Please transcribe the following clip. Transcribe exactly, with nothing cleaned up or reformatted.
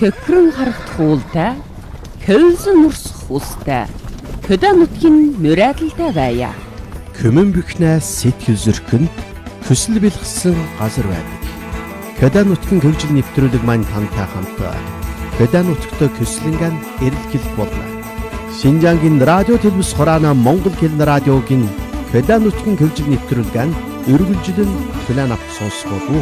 Көхрөн харагт хуултай, хөвсөн урсах устай, хөдөө нутгийн мөрөөдөлтэй байя. Көмөн бөхнээс сэтгэл зөркөнд хүсэл бэлгсэн газар байдаг. Хөдөө нутгийн хөгжил нэвтрүүлэг маань тантай хамт хөдөө нутгт көслөнгөн эрэлхийлэх болно. Шинжаангийн радио телевиз хураана Монгол хэлний радиогийн хөдөө нутгийн хөгжил нэвтрүүлгэн өргөлжлөн план авах сонсгоо.